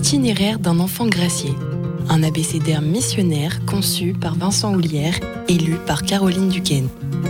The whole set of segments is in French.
L'itinéraire d'un enfant gracié, un abécédaire missionnaire conçu par Vincent Houlière et lu par Caroline Duquesne.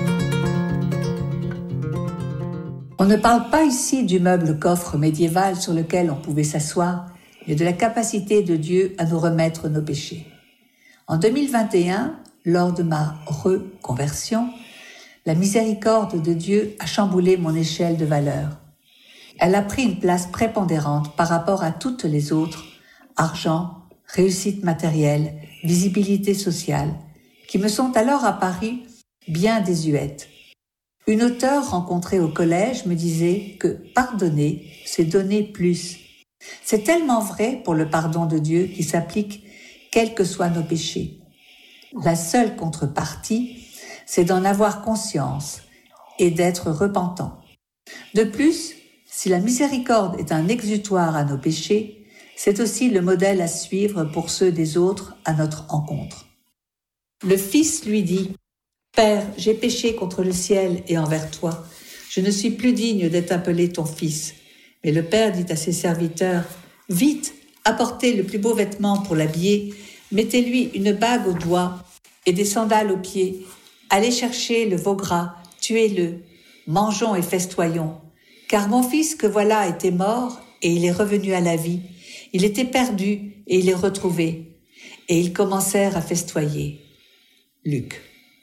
On ne parle pas ici du meuble coffre médiéval sur lequel on pouvait s'asseoir, mais de la capacité de Dieu à nous remettre nos péchés. En 2021, lors de ma reconversion, la miséricorde de Dieu a chamboulé mon échelle de valeurs. Elle a pris une place prépondérante par rapport à toutes les autres, argent, réussite matérielle, visibilité sociale, qui me sont alors apparues bien désuètes. Une auteure rencontrée au collège me disait que pardonner, c'est donner plus. C'est tellement vrai pour le pardon de Dieu qui s'applique quels que soient nos péchés. La seule contrepartie, c'est d'en avoir conscience et d'être repentant. De plus, si la miséricorde est un exutoire à nos péchés, c'est aussi le modèle à suivre pour ceux des autres à notre encontre. Le Fils lui dit « Père, j'ai péché contre le ciel et envers toi. Je ne suis plus digne d'être appelé ton fils. » Mais le Père dit à ses serviteurs « Vite, apportez le plus beau vêtement pour l'habiller, mettez-lui une bague au doigt et des sandales aux pieds. Allez chercher le veau gras, tuez-le, mangeons et festoyons. Car mon fils que voilà était mort et il est revenu à la vie. Il était perdu et il est retrouvé. » Et ils commencèrent à festoyer. Luc.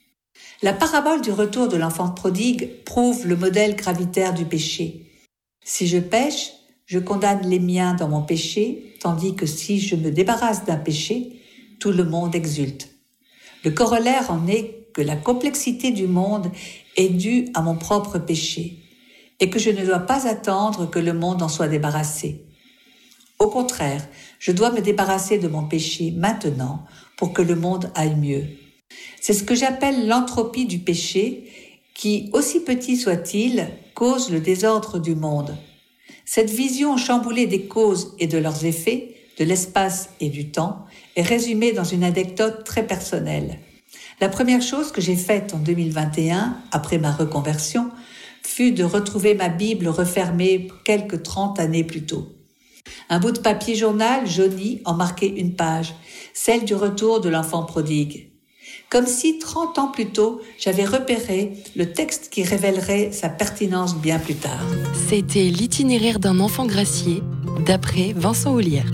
La parabole du retour de l'enfant prodigue prouve le modèle gravitaire du péché. Si je pêche, je condamne les miens dans mon péché, tandis que si je me débarrasse d'un péché, tout le monde exulte. Le corollaire en est que la complexité du monde est due à mon propre péché et que je ne dois pas attendre que le monde en soit débarrassé. Au contraire, je dois me débarrasser de mon péché maintenant pour que le monde aille mieux. C'est ce que j'appelle l'entropie du péché qui, aussi petit soit-il, cause le désordre du monde. Cette vision chamboulée des causes et de leurs effets, de l'espace et du temps, est résumée dans une anecdote très personnelle. La première chose que j'ai faite en 2021, après ma reconversion, fut de retrouver ma Bible refermée quelques 30 années plus tôt. Un bout de papier journal jauni en marquait une page, celle du retour de l'enfant prodigue. Comme si 30 ans plus tôt, j'avais repéré le texte qui révélerait sa pertinence bien plus tard. C'était l'itinéraire d'un enfant gracié, d'après Vincent Houlière.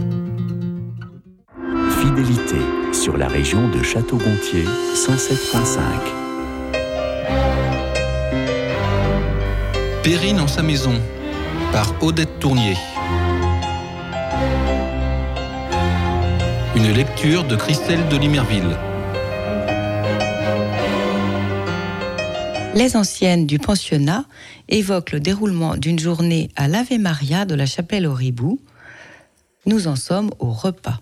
Fidélité sur la région de Château-Gontier, 107.5. Perrine en sa maison, par Odette Tournier. Une lecture de Christelle de Limerville. Les anciennes du pensionnat évoquent le déroulement d'une journée à l'Ave Maria de la chapelle au Ribou. Nous en sommes au repas.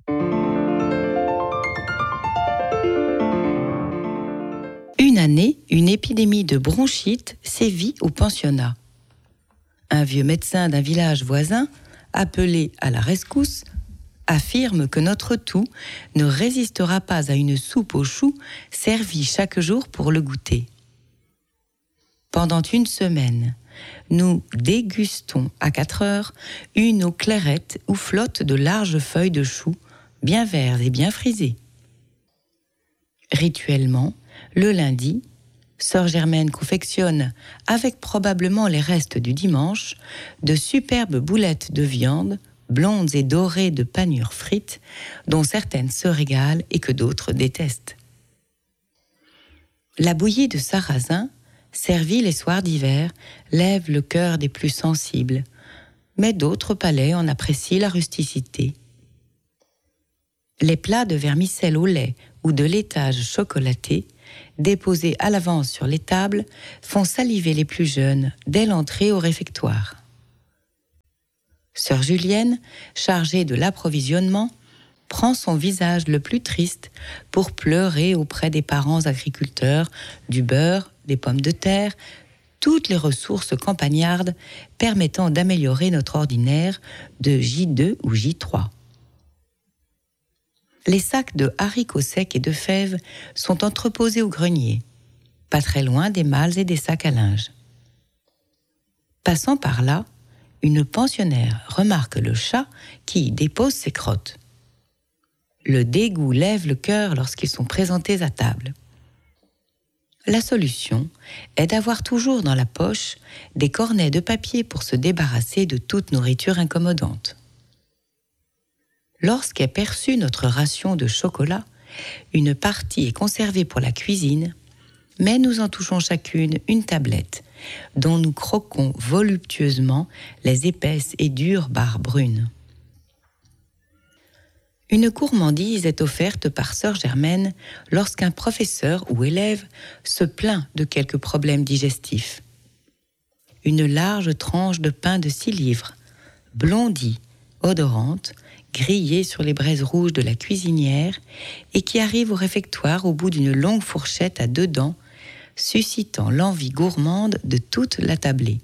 Une année, une épidémie de bronchite sévit au pensionnat. Un vieux médecin d'un village voisin, appelé à la rescousse, affirme que notre toux ne résistera pas à une soupe aux choux servie chaque jour pour le goûter. Pendant une semaine, nous dégustons à 4 heures une eau clairette où flottent de larges feuilles de choux, bien vertes et bien frisées. Rituellement, le lundi, Sœur Germaine confectionne, avec probablement les restes du dimanche, de superbes boulettes de viande, blondes et dorées de panures frites, dont certaines se régalent et que d'autres détestent. La bouillie de sarrasin, servie les soirs d'hiver, lève le cœur des plus sensibles, mais d'autres palais en apprécient la rusticité. Les plats de vermicelle au lait ou de laitage chocolaté, déposés à l'avance sur les tables, font saliver les plus jeunes dès l'entrée au réfectoire. Sœur Julienne, chargée de l'approvisionnement, prend son visage le plus triste pour pleurer auprès des parents agriculteurs du beurre, des pommes de terre, toutes les ressources campagnardes permettant d'améliorer notre ordinaire de J2 ou J3. Les sacs de haricots secs et de fèves sont entreposés au grenier, pas très loin des malles et des sacs à linge. Passant par là, une pensionnaire remarque le chat qui y dépose ses crottes. Le dégoût lève le cœur lorsqu'ils sont présentés à table. La solution est d'avoir toujours dans la poche des cornets de papier pour se débarrasser de toute nourriture incommodante. Lorsqu'est perçue notre ration de chocolat, une partie est conservée pour la cuisine, mais nous en touchons chacune une tablette, dont nous croquons voluptueusement les épaisses et dures barres brunes. Une gourmandise est offerte par sœur Germaine lorsqu'un professeur ou élève se plaint de quelques problèmes digestifs. Une large tranche de pain de 6 livres, blondie, odorante, grillée sur les braises rouges de la cuisinière et qui arrive au réfectoire au bout d'une longue fourchette à 2 dents, suscitant l'envie gourmande de toute la tablée.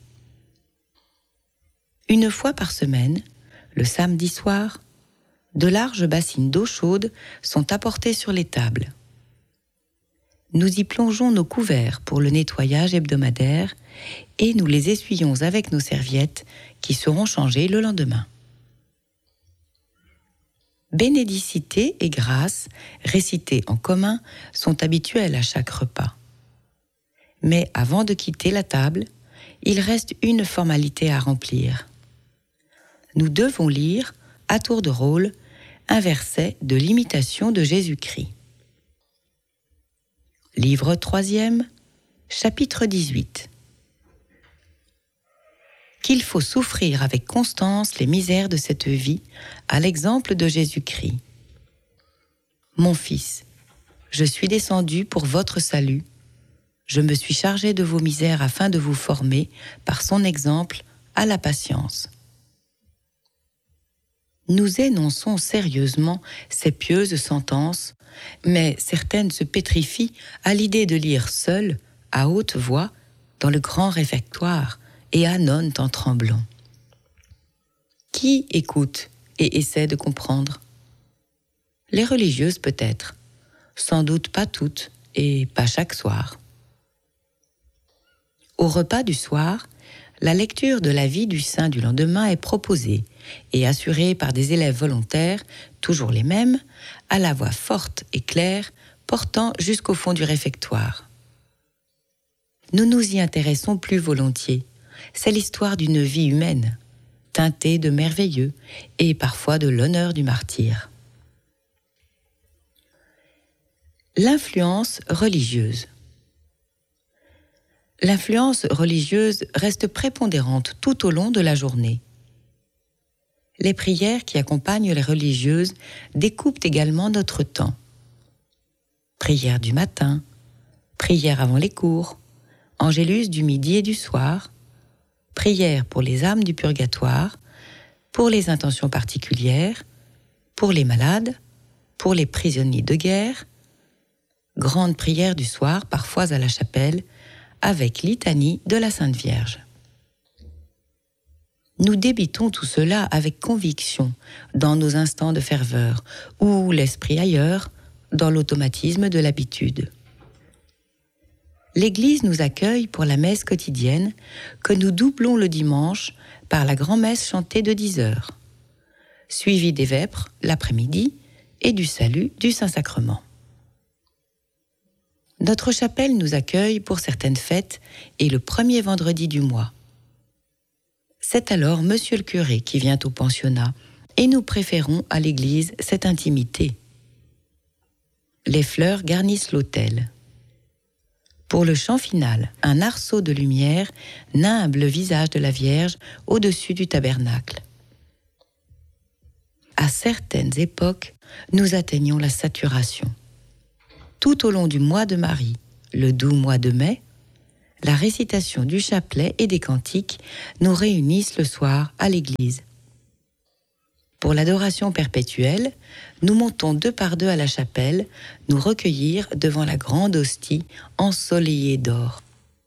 Une fois par semaine, le samedi soir, de larges bassines d'eau chaude sont apportées sur les tables. Nous y plongeons nos couverts pour le nettoyage hebdomadaire et nous les essuyons avec nos serviettes qui seront changées le lendemain. Bénédicité et grâce, récitées en commun, sont habituelles à chaque repas. Mais avant de quitter la table, il reste une formalité à remplir. Nous devons lire, à tour de rôle, un verset de l'Imitation de Jésus-Christ. Livre 3e, chapitre 18. Qu'il faut souffrir avec constance les misères de cette vie, à l'exemple de Jésus-Christ. Mon fils, je suis descendu pour votre salut. Je me suis chargé de vos misères afin de vous former, par son exemple, à la patience. Nous énonçons sérieusement ces pieuses sentences, mais certaines se pétrifient à l'idée de lire seules, à haute voix, dans le grand réfectoire, et ânonnent en tremblant. Qui écoute et essaie de comprendre? Les religieuses peut-être, sans doute pas toutes, et pas chaque soir. Au repas du soir, la lecture de la vie du saint du lendemain est proposée et assurée par des élèves volontaires, toujours les mêmes, à la voix forte et claire, portant jusqu'au fond du réfectoire. Nous nous y intéressons plus volontiers. C'est l'histoire d'une vie humaine, teintée de merveilleux et parfois de l'honneur du martyr. L'influence religieuse. L'influence religieuse reste prépondérante tout au long de la journée. Les prières qui accompagnent les religieuses découpent également notre temps. Prière du matin, prière avant les cours, angélus du midi et du soir, prière pour les âmes du purgatoire, pour les intentions particulières, pour les malades, pour les prisonniers de guerre, grande prière du soir, parfois à la chapelle, avec litanie de la Sainte Vierge. Nous débitons tout cela avec conviction dans nos instants de ferveur, ou l'esprit ailleurs, dans l'automatisme de l'habitude. L'Église nous accueille pour la messe quotidienne que nous doublons le dimanche par la grand-messe chantée de 10h, suivie des vêpres l'après-midi et du salut du Saint-Sacrement. Notre chapelle nous accueille pour certaines fêtes et le premier vendredi du mois. C'est alors Monsieur le curé qui vient au pensionnat et nous préférons à l'église cette intimité. Les fleurs garnissent l'autel. Pour le chant final, un arceau de lumière nimbe le visage de la Vierge au-dessus du tabernacle. À certaines époques, nous atteignons la saturation. Tout au long du mois de Marie, le doux mois de mai, la récitation du chapelet et des cantiques nous réunissent le soir à l'église. Pour l'adoration perpétuelle, nous montons 2 par 2 à la chapelle, nous recueillir devant la grande hostie ensoleillée d'or.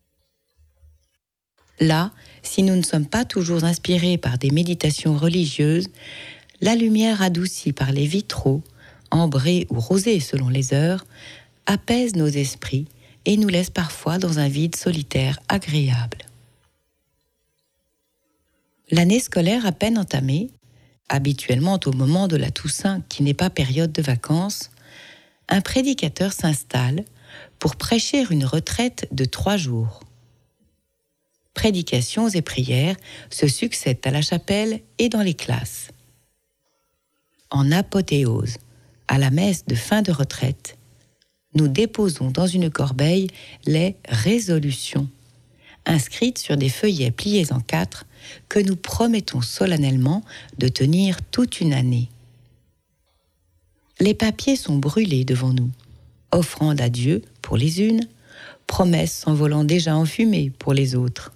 Là, si nous ne sommes pas toujours inspirés par des méditations religieuses, la lumière adoucie par les vitraux, ambrés ou rosés selon les heures, apaise nos esprits et nous laisse parfois dans un vide solitaire agréable. L'année scolaire à peine entamée, habituellement au moment de la Toussaint qui n'est pas période de vacances, un prédicateur s'installe pour prêcher une retraite de 3 jours. Prédications et prières se succèdent à la chapelle et dans les classes. En apothéose, à la messe de fin de retraite, nous déposons dans une corbeille les résolutions, inscrites sur des feuillets pliés en 4 que nous promettons solennellement de tenir toute une année. Les papiers sont brûlés devant nous, offrande à Dieu pour les unes, promesses s'envolant déjà en fumée pour les autres.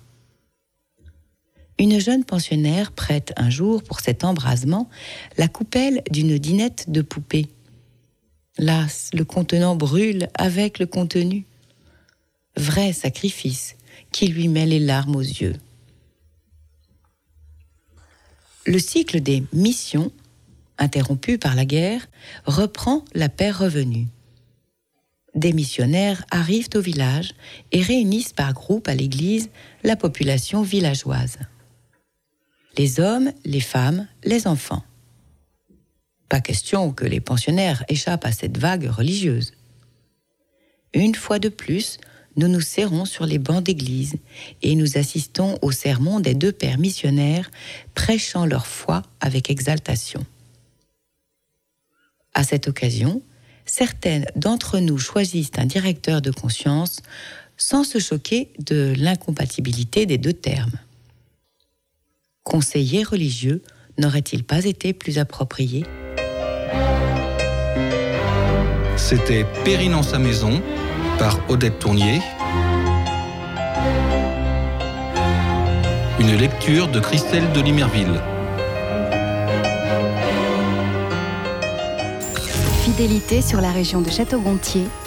Une jeune pensionnaire prête un jour pour cet embrasement la coupelle d'une dinette de poupée. Las, le contenant brûle avec le contenu. Vrai sacrifice qui lui met les larmes aux yeux. Le cycle des missions, interrompu par la guerre, reprend la paix revenue. Des missionnaires arrivent au village et réunissent par groupe à l'église la population villageoise. Les hommes, les femmes, les enfants. Pas question que les pensionnaires échappent à cette vague religieuse. Une fois de plus, nous nous serrons sur les bancs d'église et nous assistons au sermon des 2 pères missionnaires prêchant leur foi avec exaltation. À cette occasion, certaines d'entre nous choisissent un directeur de conscience sans se choquer de l'incompatibilité des 2 termes. Conseiller religieux n'aurait-il pas été plus approprié ? C'était Perrine en sa maison par Odette Tournier. Une lecture de Christelle de Limerville. Fidélité sur la région de Château-Gontier